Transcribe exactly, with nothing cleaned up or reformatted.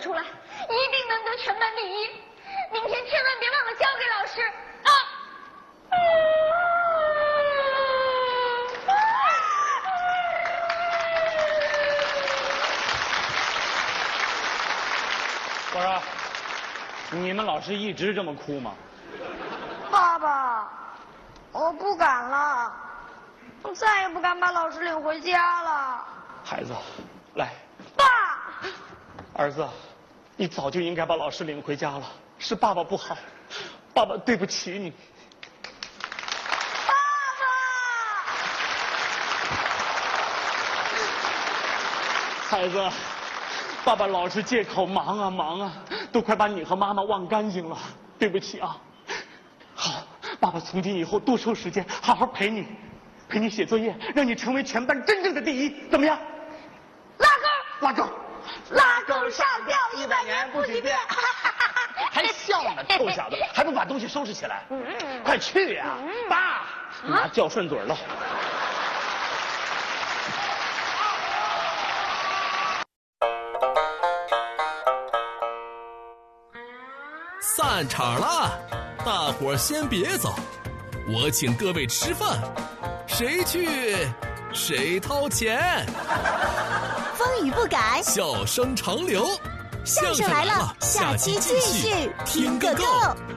出来，一定能得全班第一。明天千万别忘了交给老师啊！ 我说，你们老师一直这么哭吗？ 爸爸，我不敢了，我再也不敢把老师领回家了。 孩子，来。 爸， 儿子，你早就应该把老师领回家了，是爸爸不好，爸爸对不起你。 爸爸，孩子。爸爸老是借口忙啊忙啊，都快把你和妈妈忘干净了，对不起啊。好，爸爸从今以后多抽时间，好好陪你，陪你写作业，让你成为全班真正的第一，怎么样？ 拉钩， 拉钩， 拉钩上吊一百年不许变。 还笑呢，臭小子，还不把东西收拾起来？快去呀、啊！爸，妈叫顺嘴了。 散场了，大伙儿先别走，我请各位吃饭，谁去谁掏钱。 风雨不改， 笑声长流， 相声来了，下期继续听个够。